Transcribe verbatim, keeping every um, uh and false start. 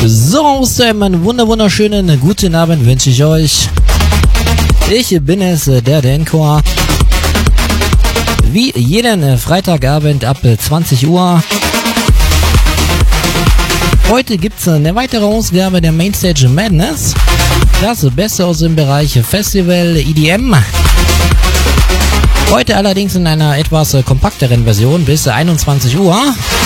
So, aus einem wunder wunderschönen guten Abend wünsche ich euch. Ich bin es, der Dancor. Wie jeden Freitagabend ab zwanzig Uhr. Heute gibt es eine weitere Ausgabe der Mainstage Madness. Das Beste aus dem Bereich Festival E D M. Heute allerdings in einer etwas kompakteren Version bis einundzwanzig Uhr.